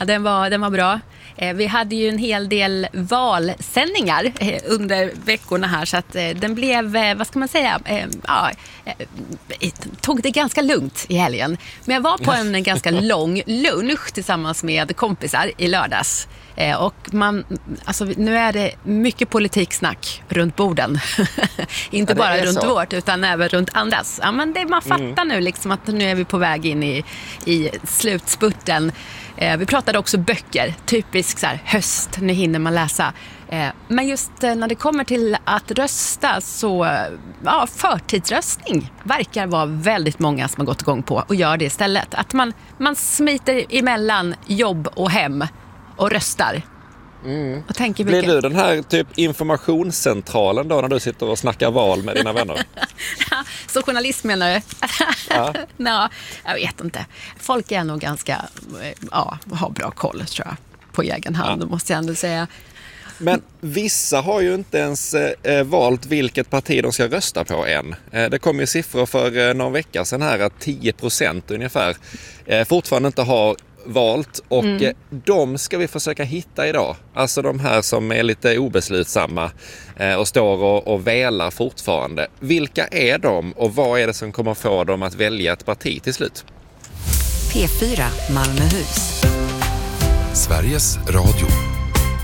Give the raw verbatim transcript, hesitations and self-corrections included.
Ja, den var, den var bra. Eh, vi hade ju en hel del valsändningar eh, under veckorna här, så att eh, den blev, eh, vad ska man säga, eh, ja, eh, tog det ganska lugnt i helgen. Men jag var på en ganska lång lunch tillsammans med kompisar i lördags. Eh, och man, alltså, nu är det mycket politiksnack runt borden. Inte ja, bara runt så. vårt, utan även runt andras. Ja, men det, man fattar mm. nu liksom att nu är vi på väg in i, i slutspurten. Eh, vi pratade också böcker, typisk så här, höst, nu hinner man läsa. Eh, men just eh, när det kommer till att rösta så, eh, ja, förtidsröstning verkar vara väldigt många som har gått igång på och gör det istället. Att man, man smiter emellan jobb och hem och röstar. Mm. Och tänker Blir mycket. du den här typ informationscentralen då när du sitter och snackar val med dina vänner? Så journalist menar du? Ja. Nå, jag vet inte. Folk är nog ganska, ja, har bra koll tror jag på egen hand, ja. Måste jag ändå säga. Men vissa har ju inte ens eh, valt vilket parti de ska rösta på än. Eh, det kom ju siffror för eh, någon vecka sedan här att tio procent ungefär eh, fortfarande inte har valt, och mm. eh, de ska vi försöka hitta idag. Alltså de här som är lite obeslutsamma eh, och står och, och välar fortfarande. Vilka är de och vad är det som kommer få dem att välja ett parti till slut? P fyra Malmöhus. Sveriges Radio.